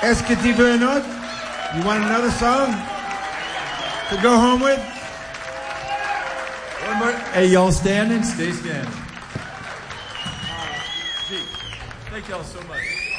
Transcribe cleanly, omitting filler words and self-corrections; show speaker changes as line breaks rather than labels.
Est-ce que tu veux un autre? You want another song to go home with?
One more. Hey, y'all standing? Stay standing. Thank y'all so much.